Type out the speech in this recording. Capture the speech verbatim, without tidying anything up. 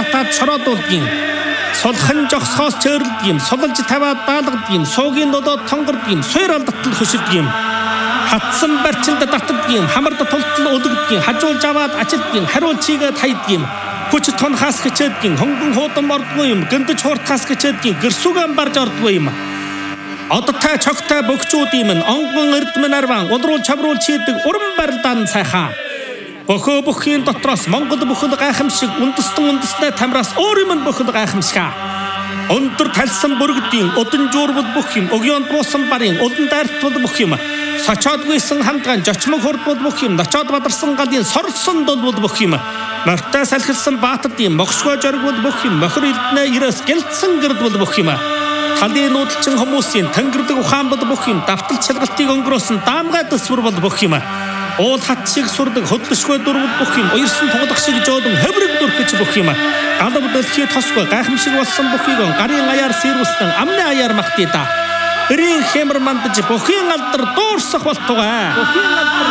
татаад шороодуулдгийн. Сулхан жогсоос чөөрөлдгийн, сулалж таваад даалгадгийн, суугийн додоод тонгордгийн, суур алдтал хөшөлдгийн. Хатсан барчинд татдгийн, хамард тултал өлөгдгийн, хажуулж аваад ачилдгийн, хариул чигээд хайдгийн. Хүч тунхаас хичээдгийн, хонгон хуудан ордгүй юм, гэндэж хууртахаас хичээдгийн, гэрсүгэн барж ордгүй юм. Одтой чогтой бөгчүүд юм, онгон эрдмэн арван, удруул чавруул чийдэг уран барилдаан сайхан. Бөхөө бүхийн дотроос Монгол бүхэл гайхамшиг, үндэстэн үндэснээ тамраас өөр юм бүхэл гайхамшиг. Өндөр талсан бүргэдийн, удан жуурвал бүх юм, өгөөнд буусан барын, удан дайртвал бүх юм. Сочоодгүйсэн хамтгаан, жочмог хурдвал бүх юм, ночоод бадарсан галын сорсон долвал бүх юм. Мортой салхилсан баатардын, мохшгоо жоргвал бүх юм, мохор элднээ ирээс гэлтсэн гэрдвал бүх юм. Талын нүүдэлчин хүмүүсийн тэнгэрдэг ухаан бол бүх юм, давтал чалгалтыг өнгөрөөсөн даамгай дэсвэр бол бүх юм. Уул хат шиг сурдаг хөдлөшгүй дурвал бүх юм, уярсан тугадах шиг жоодан хөврөг дүрхэж бүх юм. Галав дэлхий тосгүй гайхамшиг болсон бүхийг гарын аяар сэрүүлсэн амны аяар махтий да. Рийн хэмэр мандаж бүхийн алдар дуурсах болтугай.